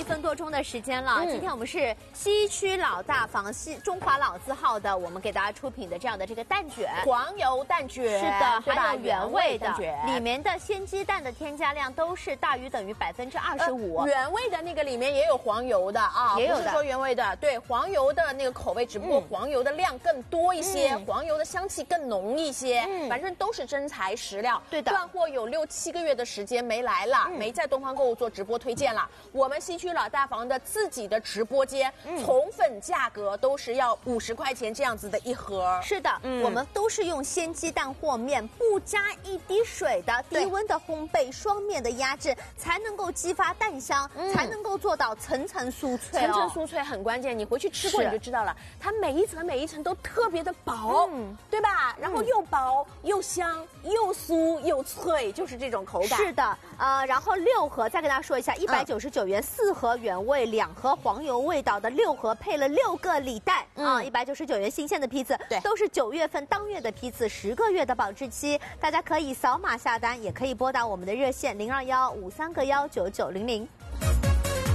分多钟的时间了。今天我们是西区老大房中华老字号的，我们给大家出品的这样的这个蛋卷， 黄油蛋卷， 是的， 对吧？ 还有原味的， 卷里面的鲜鸡蛋的添加量都是大于等于25%。 原味的那个里面也有黄油的啊， 也有的， 不是说原味的，对，黄油的那个口味，只不过黄油的量更多一些，黄油的香气更浓一些，反正都是真材实料。 对的， 断货有6、7个月的时间没来了，没在东方购物做直播推荐了。我们西区老大房的自己的直播间，宠粉价格都是要50块钱这样子的一盒。 是的，我们都是用鲜鸡蛋和面，不加一滴水的低温的烘焙，双面的压制，才能够激发蛋香，才能够做到层层酥脆。 层层酥脆很关键，你回去吃过你就知道了，它每一层都特别的薄，对吧？然后又薄又香又酥又脆，就是这种口感。 是的，然后6盒，再跟大家说一下，199元4盒原味，2盒黄油味道的6盒，配了6个礼蛋啊，199元新鲜的批次， 对， 都是9月份当月的批次，10个月的保质期，大家可以扫码下单，也可以拨打我们的热线0215319900。